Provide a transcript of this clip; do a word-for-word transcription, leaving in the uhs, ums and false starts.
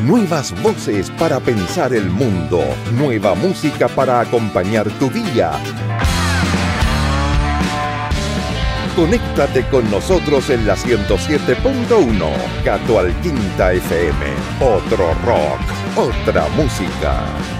Nuevas voces para pensar el mundo. Nueva música para acompañar tu día. Conéctate con nosotros en la ciento siete punto uno, Cato Alquinta F M. Otro rock, otra música.